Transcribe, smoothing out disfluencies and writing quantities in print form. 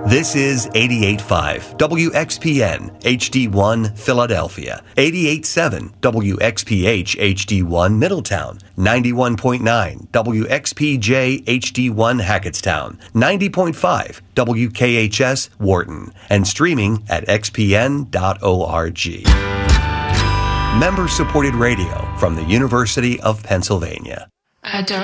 This is 88.5 WXPN HD1 Philadelphia, 88.7 WXPH HD1 Middletown, 91.9 WXPJ HD1 Hackettstown, 90.5 WKHS Wharton, and streaming at xpn.org. Member-supported radio from the University of Pennsylvania. I don't